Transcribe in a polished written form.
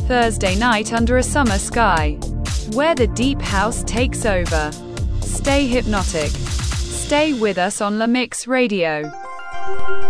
Thursday night under a summer sky, where the deep house takes over. Stay hypnotic. Stay with us on La Mix Radio.